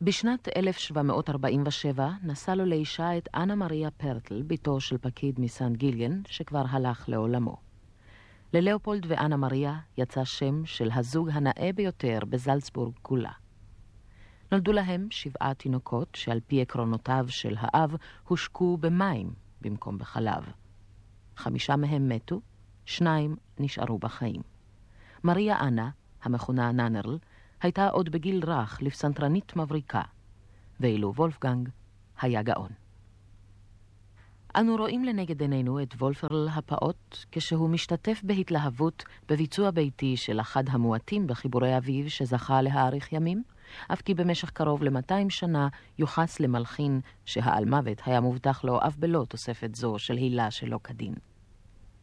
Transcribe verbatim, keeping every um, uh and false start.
בשנת אלף שבע מאות ארבעים ושבע נשא לו לאישה את אנה מריה פרטל, ביתו של פקיד מסנט גיליאן, שכבר הלך לעולמו. ללאופולד ואנה מריה יצא שם של הזוג הנאה ביותר בזלצבורג כולה. נולדו להם שבעה תינוקות שעל פי עקרונותיו של האב הושקו במים במקום בחלב. חמישה מהם מתו, שניים נשארו בחיים. מריה אנה, המכונה נאנרל, הייתה עוד בגיל רך לפסנתרנית מבריקה, ואילו וולפגנג היה גאון. אנו רואים לנגד עינינו את וולפרל הפעוט כשהוא משתתף בהתלהבות בביצוע ביתי של אחד המועטים בחיבורי אביו שזכה להאריך ימים, אף כי במשך קרוב ל-מאתיים שנה יוחס למלחין שהעל מוות היה מובטח לו אף בלא תוספת זו של הילה שלא כדין.